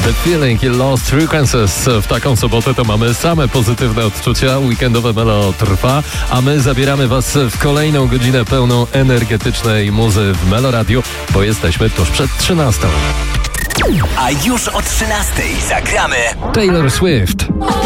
The Feeling i Lost Frequencies. W taką sobotę to mamy same pozytywne odczucia. Weekendowe Melo trwa, a my zabieramy Was w kolejną godzinę pełną energetycznej muzy w Melo Radio, bo jesteśmy tuż przed 13. A już o 13 zagramy Taylor Swift.